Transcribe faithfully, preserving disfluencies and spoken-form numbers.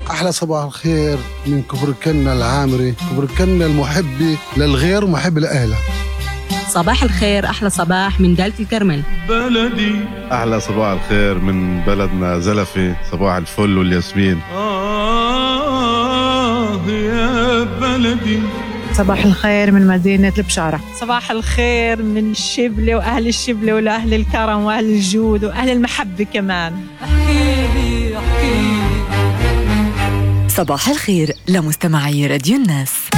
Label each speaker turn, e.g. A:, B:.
A: أحلى صباح الخير من كفر الكنة العامري، كفر الكنة المحبي للغير ومحبي لأهله.
B: صباح الخير، أحلى صباح من دالة الكرمل
C: بلدي.
D: أحلى صباح الخير من بلدنا زلفي، صباح الفل والياسمين.
C: آه يا بلدي.
E: صباح الخير من مدينة البشارة.
F: صباح الخير من الشبلة وأهل الشبلة وأهل الكرم وأهل الجود وأهل المحبة كمان.
G: صباح الخير لمستمعي راديو الناس.